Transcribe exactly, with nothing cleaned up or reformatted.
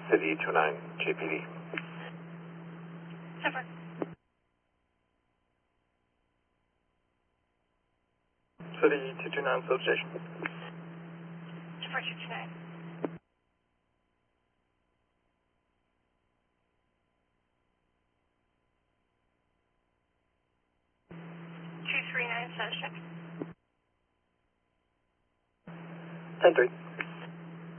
City two nine J P D. Over. City two two nine substation. Over two two nine. two three nine substation. ten three.